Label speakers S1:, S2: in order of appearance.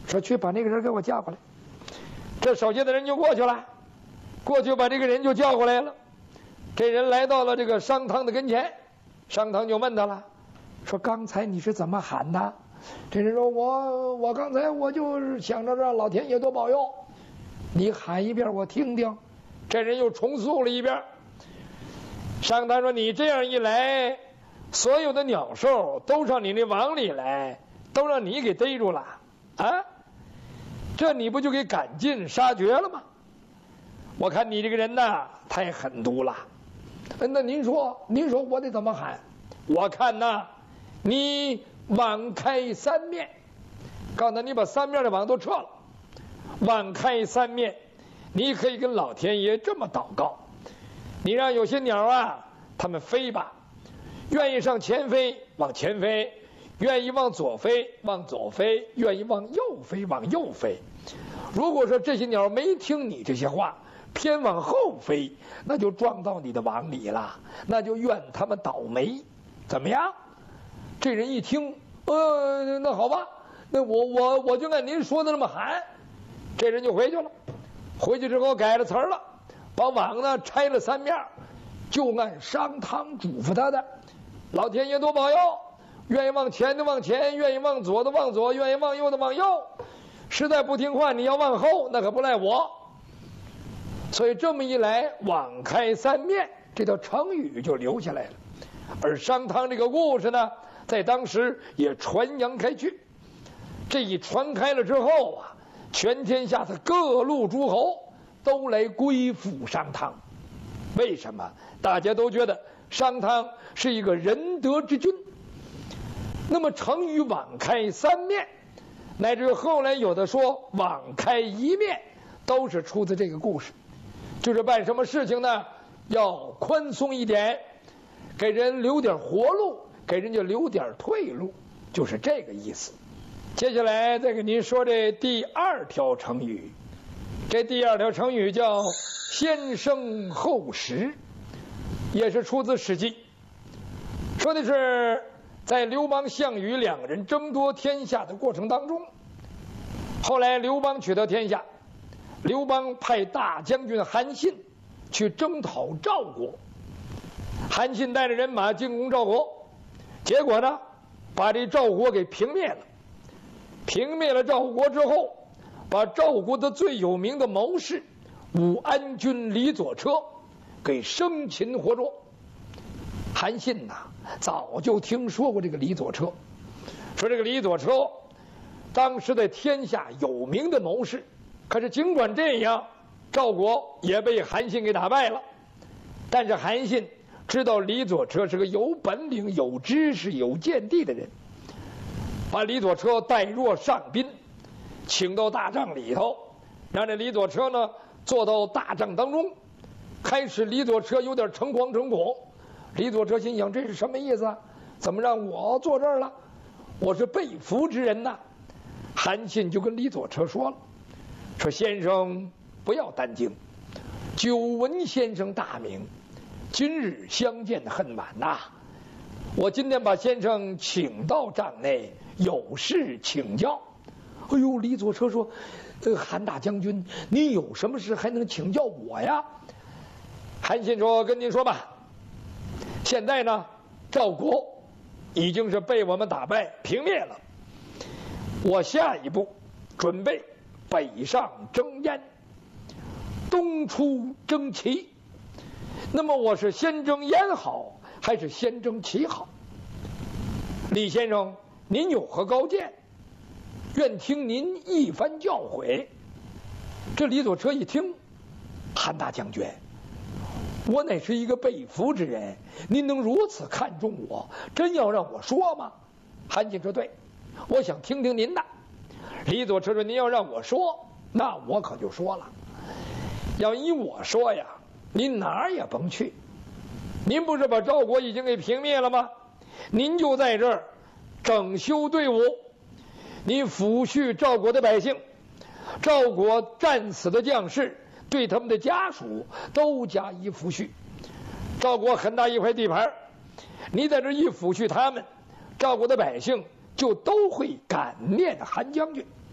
S1: 说去把那个人给我叫过来。这守节的人就过去了，过去把这个人就叫过来了。这人来到了这个商汤的跟前，商汤就问他了，说刚才你是怎么喊的？这人说我刚才我就是想着让老天爷多保佑，你喊一遍我听听。这人又重述了一遍。商汤说你这样一来，所有的鸟兽都上你那网里来，都让你给逮住了啊，这你不就给赶尽杀绝了吗？我看你这个人呐太狠毒了。那您说我得怎么喊？我看呐，你网开三面，告诉他你把三面的网都撤了，网开三面，你可以跟老天爷这么祷告，你让有些鸟啊它们飞吧，愿意上前飞往前飞，愿意往左飞往左飞，愿意往右飞往右飞。如果说这些鸟没听你这些话，偏往后飞，那就撞到你的网里了，那就怨他们倒霉。怎么样？这人一听，那好吧，那我就按您说的那么喊。这人就回去了，回去之后改了词儿了，把网呢拆了三面，就按商汤嘱咐他的，老天爷多保佑，愿意往前的往前，愿意往左的往左，愿意往右的往右，实在不听话你要往后，那可不赖我。所以这么一来，网开三面这条成语就留下来了。而商汤这个故事呢，在当时也传扬开去。这一传开了之后啊，全天下的各路诸侯都来归附商汤。为什么？大家都觉得商汤是一个仁德之君。那么成语网开三面，乃至后来有的说网开一面，都是出自这个故事。就是办什么事情呢，要宽松一点，给人留点活路，给人家留点退路，就是这个意思。接下来再给您说这第二条成语。这第二条成语叫先生后识，也是出自《史记》，说的是在刘邦、项羽两个人争夺天下的过程当中，后来刘邦取得天下，刘邦派大将军韩信去征讨赵国，韩信带着人马进攻赵国，结果呢，把这赵国给平灭了。平灭了赵国之后，把赵国的最有名的谋士武安君李左车给生擒活捉。韩信呐，早就听说过这个李左车，说这个李左车当时在天下有名的谋士。可是尽管这样，赵国也被韩信给打败了。但是韩信知道李左车是个有本领、有知识、有见地的人，把李左车带若上宾，请到大帐里头，让这李左车呢坐到大帐当中。开始李左车有点诚惶诚恐，李左车心想这是什么意思啊？怎么让我坐这儿了？我是被俘之人呐。韩信就跟李左车说了，说先生不要担惊，久闻先生大名，今日相见恨晚呐。我今天把先生请到帐内，有事请教。哎呦，李左车说，韩大将军，您有什么事还能请教我呀？韩信说，跟您说吧，现在呢，赵国已经是被我们打败平灭了，我下一步准备北上征燕，东出征齐。那么我是先征燕好，还是先征齐好？李先生，您有何高见？愿听您一番教诲。这李左车一听，韩大将军，我乃是一个被俘之人，您能如此看重我，真要让我说吗？韩信说，对，我想听听您的。李左车说，您要让我说，那我可就说了。要依我说呀，您哪儿也甭去。您不是把赵国已经给平灭了吗？您就在这儿整修队伍，您抚恤赵国的百姓，赵国战死的将士对他们的家属都加以抚恤。赵国很大一块地盘，你在这一抚恤他们，赵国的百姓就都会感念韩将军。